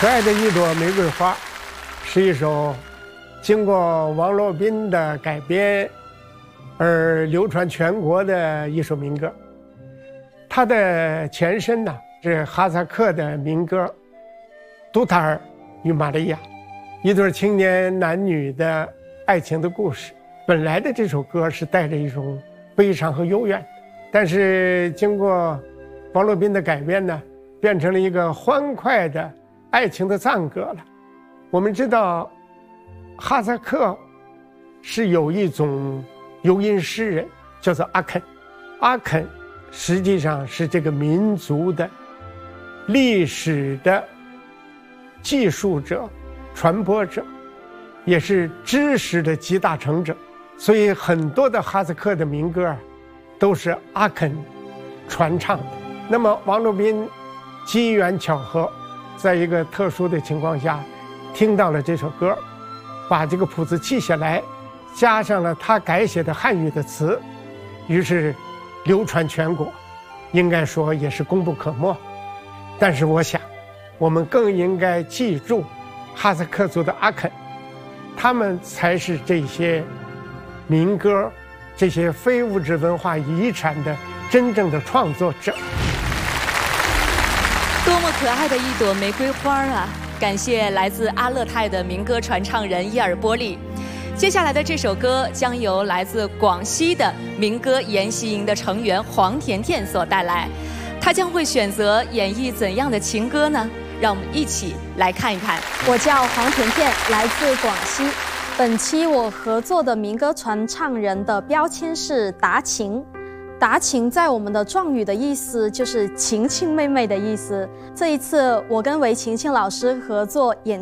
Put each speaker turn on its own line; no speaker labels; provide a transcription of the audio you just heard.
可爱的一朵玫瑰花是一首经过王洛宾的改编而流传全国的一首民歌。它的前身呢是哈萨克的民歌《杜塔尔与玛利亚》，一对青年男女的爱情的故事。本来的这首歌是带着一种悲伤和幽怨，但是经过王洛宾的改编呢，变成了一个欢快的爱情的赞歌了。我们知道哈萨克是有一种游吟诗人叫做阿肯，阿肯实际上是这个民族的历史的记述者、传播者，也是知识的集大成者。所以很多的哈萨克的民歌都是阿肯传唱的。那么王洛宾机缘巧合，在一个特殊的情况下听到了这首歌，把这个谱子记下来，加上了他改写的汉语的词，于是流传全国，应该说也是功不可没。但是我想我们更应该记住哈萨克族的阿肯，他们才是这些民歌、这些非物质文化遗产的真正的创作者。
多么可爱的一朵玫瑰花啊！感谢来自阿勒泰的民歌传唱人伊尔波利。接下来的这首歌将由来自广西的民歌研习营的成员黄甜甜所带来，她将会选择演绎怎样的情歌呢？让我们一起来看一看。
我叫黄甜甜，来自广西。本期我合作的民歌传唱人的标签是达晴。达晴在我们的壮语的意思就是晴晴妹妹的意思。这一次我跟韦晴晴老师合作演